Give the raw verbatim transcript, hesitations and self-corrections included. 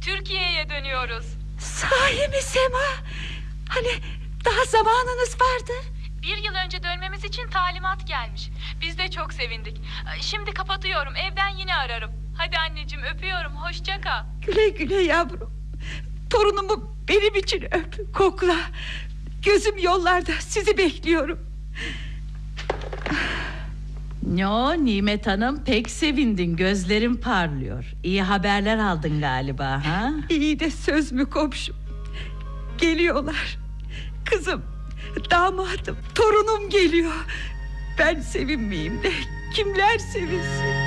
Türkiye'ye dönüyoruz. Sahi mi Sema? Hani daha zamanınız vardı. Bir yıl önce dönmemiz için talimat gelmiş. Biz de çok sevindik. Şimdi kapatıyorum, evden yine ararım. Hadi anneciğim, öpüyorum, hoşça kal. Güle güle yavrum. Torunumu benim için öp, kokla. Gözüm yollarda, sizi bekliyorum. Yo Nimet Hanım, pek sevindin, gözlerin parlıyor. İyi haberler aldın galiba ha? İyi de söz mü komşum? Geliyorlar. Kızım, damadım, torunum geliyor. Ben sevinmeyeyim de kimler sevinsin?